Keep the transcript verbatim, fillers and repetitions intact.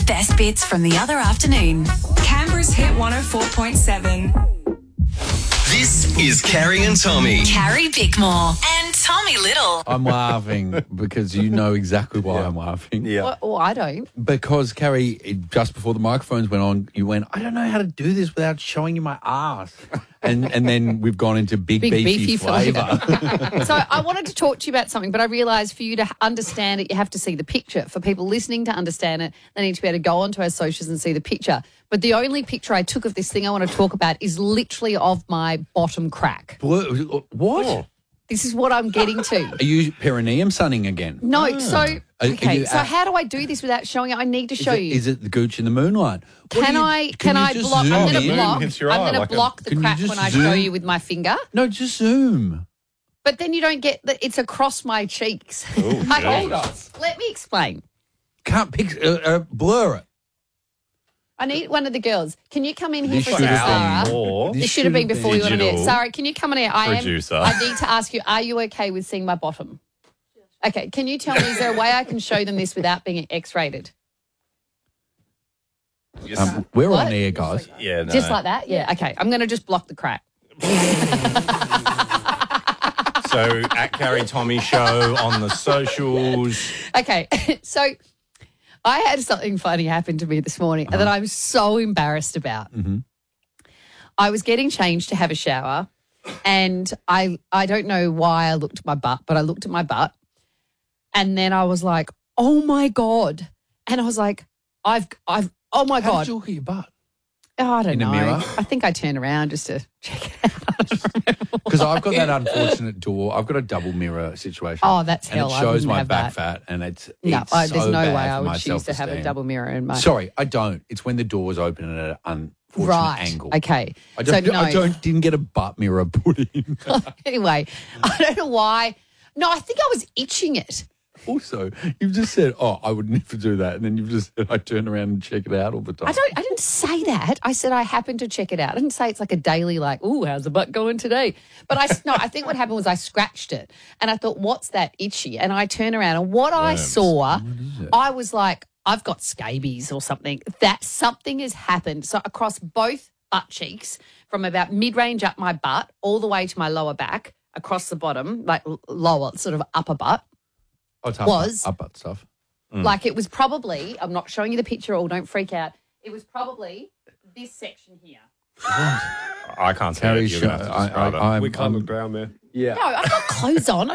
best bits from the other afternoon. Canberra's Hit one oh four point seven. This is Carrie and Tommy. Carrie Bickmore and Tommy Little. I'm laughing because you know exactly why I'm laughing. Yeah. Well, well, I don't. Because, Carrie, just before the microphones went on, you went, I don't know how to do this without showing you my ass. And and then we've gone into big, Big beefy, beefy flavour. So I wanted to talk to you about something, but I realised for you to understand it, you have to see the picture. For people listening to understand it, they need to be able to go onto our socials and see the picture. But the only picture I took of this thing I want to talk about is literally of my bottom crack. What? what? This is what I'm getting to. Are you perineum sunning again? No, so Are- are okay. you So at- how do I do this without showing it? I need to show is it, you. Is it the gooch in the moonlight? What Can do you- I? Can, you I just block? zoom I'm going in? to block. hits your I'm eye going like to a- block the Can you crack just when I show zoom? you with my finger. No, just zoom. But then you don't get the. It's across my cheeks. Ooh, I- hold on. Let me explain. Can't pick, uh, uh, blur it. I need one of the girls. Can you come in here This for a should sec, have Sarah? been Or This should have been before you went on air. digital Sarah, can you come on here? I producer. am. I need to ask you: are you okay with seeing my bottom? Okay. Can you tell me? Is there a way I can show them this without being X-rated? Um, we're What? on air, guys. yeah, no. Just like that? Yeah. Okay. I'm going to just block the crack. So at Carrie Tommy Show on the socials. Okay. So I had something funny happen to me this morning that I'm so embarrassed about. Mm-hmm. I was getting changed to have a shower, and I I don't know why I looked at my butt, but I looked at my butt, and then I was like, "Oh my God!" And I was like, "I've I've oh my How God!" did you look at your butt? Oh, I don't In the know. mirror? I think I turned around just to check it out. Because I've got that unfortunate door. I've got a double mirror situation. Oh, that's and hell. it I shows wouldn't my have back that. fat, and it's, No, it's I, there's so no bad way I for my would choose to have a self-esteem. double mirror in my. Sorry, I don't. It's when the door's open at an unfortunate Right. angle. Okay. I don't. So, no. I don't. Didn't get a butt mirror put in. Anyway, I don't know why. No, I think I was itching it. Also, you've just said, "Oh, I would never do that," and then you've just said, "I turn around and check it out all the time." I don't. I didn't say that. I said I happened to check it out. I didn't say it's like a daily, like, "Ooh, how's the butt going today?" But I no. I think what happened was I scratched it, and I thought, "What's that itchy?" And I turn around, and what I saw, I was like, "I've got scabies or something." That something has happened. So across both butt cheeks, from about mid-range up my butt all the way to my lower back, across the bottom, like l- lower, sort of upper butt. Oh, it's was- up, up stuff. Like it was probably, I'm not showing you the picture all, don't freak out. It was probably this section here. I can't see Carrie it. You're gonna show- have to I- describe I- it. I'm- we can't I'm- look down there. Yeah. No, I've got clothes on.